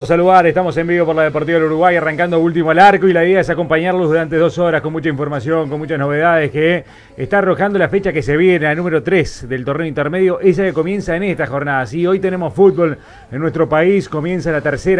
saludar, estamos en vivo por la Deportiva del Uruguay, arrancando último al arco y la idea es acompañarlos durante 2 horas con mucha información, con muchas novedades que está arrojando la fecha que se viene, la número 3 del torneo intermedio, esa que comienza en esta jornada. Sí, hoy tenemos fútbol en nuestro país, comienza la tercera